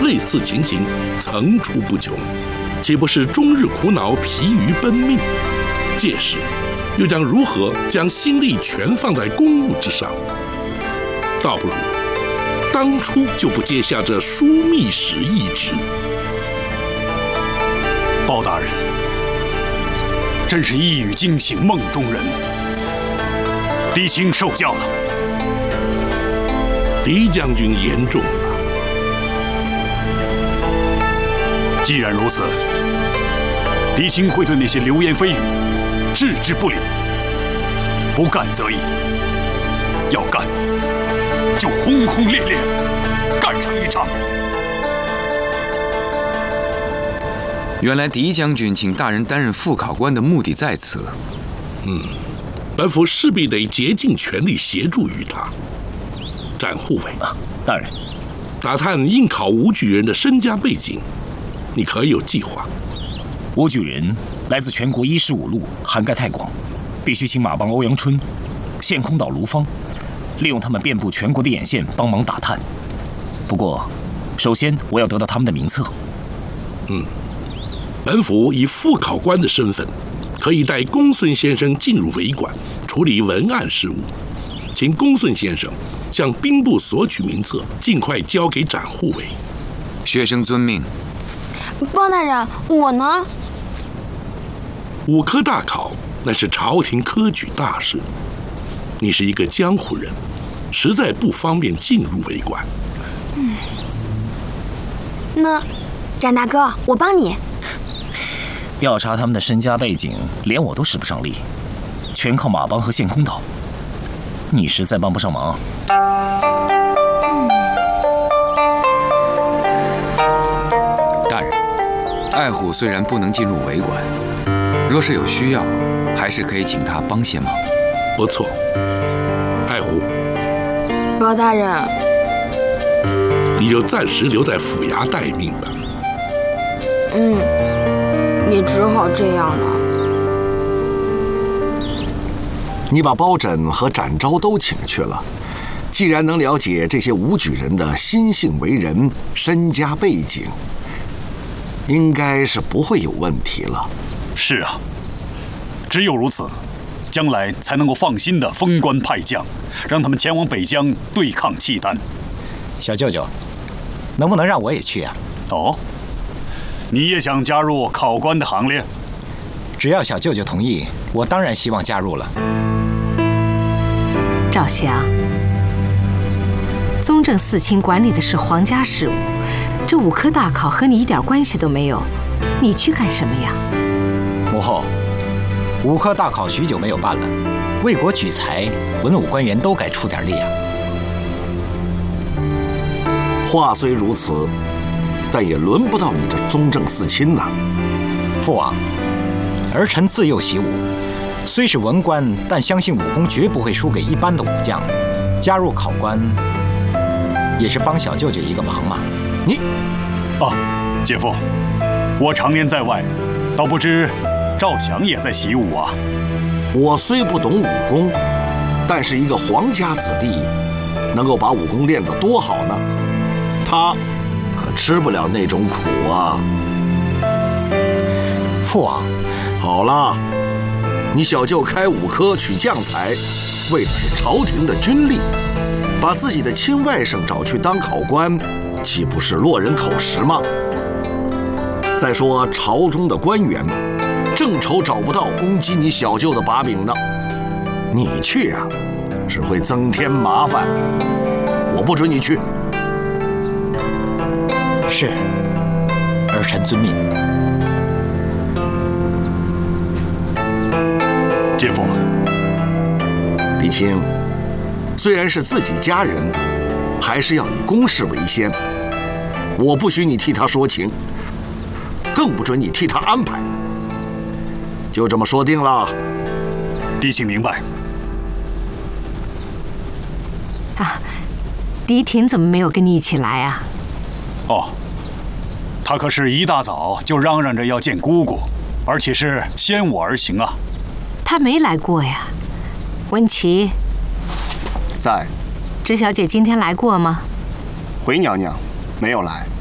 类似情形层出不穷，岂不是终日苦恼、疲于奔命？届时，又将如何将心力全放在公务之上？倒不如当初就不接下这枢密使一职。 包大人，真是一语惊醒梦中人。狄青受教了。 狄将军言重了。 既然如此，狄青会对那些流言蜚语置之不理。不干则已，要干就轰轰烈烈的干上一场。 原来狄将军请大人担任副考官的目的在此。 本府势必得竭尽全力协助于他。展护卫， 大人， 打探应考武举人的身家背景，你可有计划？ 武举人来自全国衣食五路，涵盖太广，必须请马帮欧阳春、献空岛卢芳，利用他们遍布全国的眼线帮忙打探。不过，首先我要得到他们的名册。 本府以副考官的身份，可以带公孙先生进入驿馆处理文案事务，请公孙先生向兵部索取名册，尽快交给展护卫。 学生遵命。 包大人，我呢 5科大考那是朝廷科举大事，你是一个江湖人，实在不方便进入驿馆。 那展大哥，我帮你。 调查他们的身家背景，连我都使不上力，全靠马帮和献空岛。你实在帮不上忙。 大人，爱虎虽然不能进入驿馆，若是有需要，还是可以请他帮些忙。 不错，爱虎， 包大人， 你就暂时留在府衙待命吧。 也只好这样了。 你把包拯和展昭都请去了，既然能了解这些武举人的心性为人、身家背景，应该是不会有问题了。 是啊，只有如此，将来才能够放心的封官派将，让他们前往北疆对抗契丹。 小舅舅，能不能让我也去啊？ 哦，你也想加入考官的行列？ 只要小舅舅同意，我当然希望加入了。 赵襄，宗正四卿管理的是皇家事务，这5科大考和你一点关系都没有，你去干什么呀？ 母后，5科大考许久没有办了，为国举才，文武官员都该出点力啊。 话虽如此，但也轮不到你这宗正四卿呐。 父王，儿臣自幼习武，虽是文官，但相信武功绝不会输给一般的武将。加入考官，也是帮小舅舅一个忙嘛。你， 姐夫，我常年在外，倒不知赵翔也在习武啊。 我虽不懂武功，但是一个皇家子弟，能够把武功练得多好呢？他可吃不了那种苦啊。 父王， 好了，你小舅开5科取将才，为的是朝廷的军力，把自己的亲外甥找去当考官，岂不是落人口实吗？再说朝中的官员，正愁找不到攻击你小舅的把柄呢。你去啊，只会增添麻烦。我不准你去。 是，儿臣遵命。 姐夫， 狄青，虽然是自己家人，还是要以公事为先。我不许你替他说情，更不准你替他安排。就这么说定了。 狄青明白。 狄婷怎么没有跟你一起来啊？ 他可是一大早就嚷嚷着要见姑姑，而且是先我而行啊。 他没来过呀。文琪， 在。 知小姐今天来过吗？ 回娘娘没有来。